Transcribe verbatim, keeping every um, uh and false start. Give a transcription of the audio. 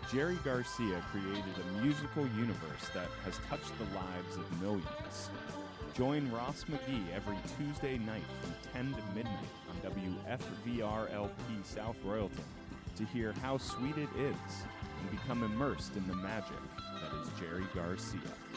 Jerry Garcia created a musical universe that has touched the lives of millions. Join Ross McGee every Tuesday night from ten to midnight on W F V R L P South Royalton to hear How Sweet It Is and become immersed in the magic that is Jerry Garcia.